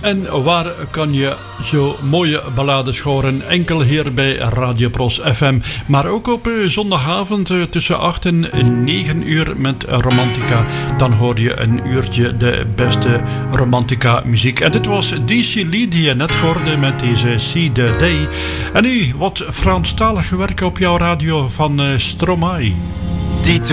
En waar kan je zo mooie ballades horen? Enkel hier bij Radio Pros FM. Maar ook op zondagavond tussen 8 en 9 uur met Romantica. Dan hoor je een uurtje de beste Romantica muziek. En dit was DC Lee die je net hoorde met deze See the Day. En nu wat Franstalig werk op jouw radio van Stromae. Dites